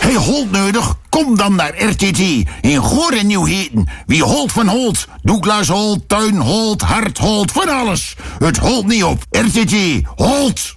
Hij Holt nodig? Kom dan naar RTT. In Goor en Nieuw-Heten. Wie Holt van Holt. Douglas Holt, Tuin Holt, Hart Holt, van alles. Het holt niet op. RTT, Holt!